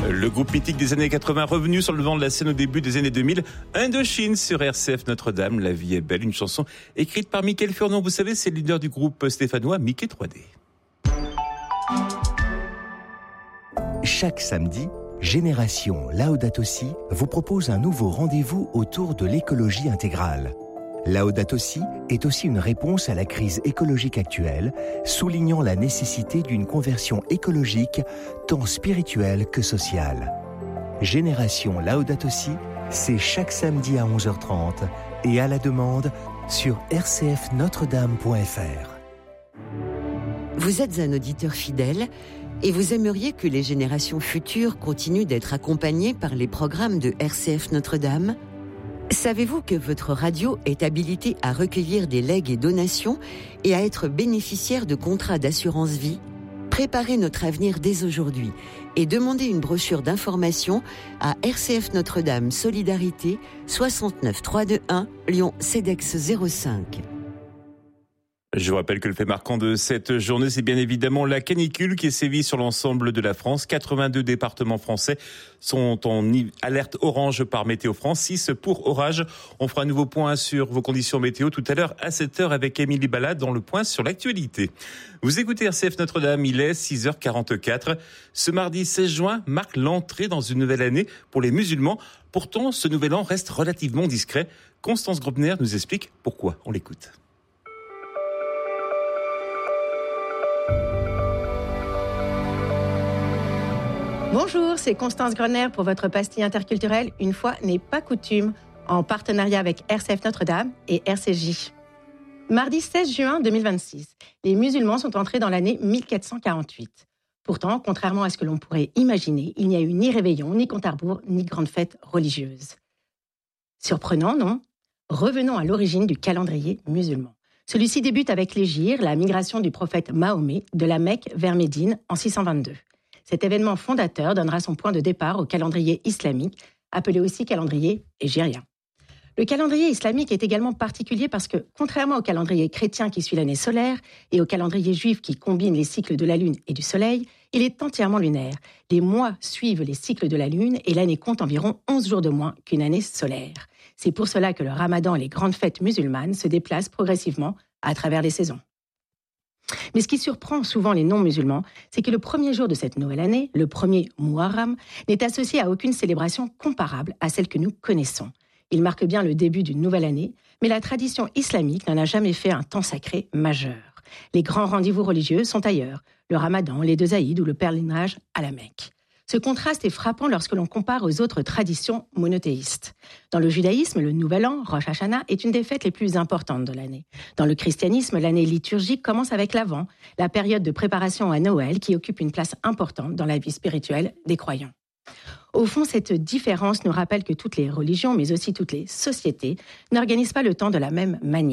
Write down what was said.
Le groupe mythique des années 80 revenu sur le devant de la scène au début des années 2000. Indochine sur RCF Notre-Dame, La vie est belle, une chanson écrite par Mickaël Furnon. Vous savez, c'est le leader du groupe stéphanois Mickey 3D. Chaque samedi, Génération Laudato Si vous propose un nouveau rendez-vous autour de l'écologie intégrale. Laudato Si est aussi une réponse à la crise écologique actuelle, soulignant la nécessité d'une conversion écologique tant spirituelle que sociale. Génération Laudato Si, c'est chaque samedi à 11h30 et à la demande sur rcfnotredame.fr. Vous êtes un auditeur fidèle et vous aimeriez que les générations futures continuent d'être accompagnées par les programmes de RCF Notre-Dame ? Savez-vous que votre radio est habilitée à recueillir des legs et donations et à être bénéficiaire de contrats d'assurance vie ? Préparez notre avenir dès aujourd'hui et demandez une brochure d'information à RCF Notre-Dame Solidarité 69 321 Lyon CEDEX 05. Je vous rappelle que le fait marquant de cette journée, c'est bien évidemment la canicule qui sévit sur l'ensemble de la France. 82 départements français sont en alerte orange par Météo France, 6 pour orage. On fera un nouveau point sur vos conditions météo tout à l'heure à 7h avec Émilie Ballat dans le point sur l'actualité. Vous écoutez RCF Notre-Dame, il est 6h44. Ce mardi 16 juin marque l'entrée dans une nouvelle année pour les musulmans. Pourtant, ce nouvel an reste relativement discret. Constance Grobner nous explique pourquoi. On l'écoute. Bonjour, c'est Constance Grobner pour votre pastille interculturelle. Une fois n'est pas coutume, en partenariat avec RCF Notre-Dame et RCJ. Mardi 16 juin 2026, les musulmans sont entrés dans l'année 1448. Pourtant, contrairement à ce que l'on pourrait imaginer, il n'y a eu ni réveillon, ni compte à rebours, ni grande fête religieuse. Surprenant, non ? Revenons à l'origine du calendrier musulman. Celui-ci débute avec l'hégire, la migration du prophète Mahomet de la Mecque vers Médine en 622. Cet événement fondateur donnera son point de départ au calendrier islamique, appelé aussi calendrier hégirien. Le calendrier islamique est également particulier parce que, contrairement au calendrier chrétien qui suit l'année solaire et au calendrier juif qui combine les cycles de la Lune et du Soleil, il est entièrement lunaire. Les mois suivent les cycles de la Lune et l'année compte environ 11 jours de moins qu'une année solaire. C'est pour cela que le Ramadan et les grandes fêtes musulmanes se déplacent progressivement à travers les saisons. Mais ce qui surprend souvent les non-musulmans, c'est que le premier jour de cette nouvelle année, le premier Muharram, n'est associé à aucune célébration comparable à celle que nous connaissons. Il marque bien le début d'une nouvelle année, mais la tradition islamique n'en a jamais fait un temps sacré majeur. Les grands rendez-vous religieux sont ailleurs, le Ramadan, les 2 Aïd ou le pèlerinage à la Mecque. Ce contraste est frappant lorsque l'on compare aux autres traditions monothéistes. Dans le judaïsme, le Nouvel An, Rosh Hashanah, est une des fêtes les plus importantes de l'année. Dans le christianisme, l'année liturgique commence avec l'Avent, la période de préparation à Noël qui occupe une place importante dans la vie spirituelle des croyants. Au fond, cette différence nous rappelle que toutes les religions, mais aussi toutes les sociétés, n'organisent pas le temps de la même manière.